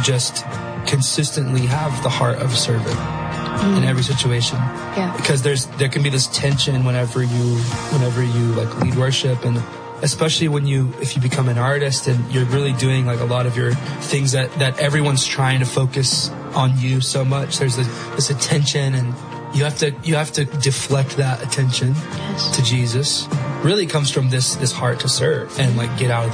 just consistently have the heart of a servant in every situation. Yeah. Because there can be this tension whenever you like lead worship, and especially if you become an artist and you're really doing like a lot of your things that everyone's trying to focus on you so much. There's this attention, and you have to deflect that attention to Jesus. Really comes from this heart to serve and like get out of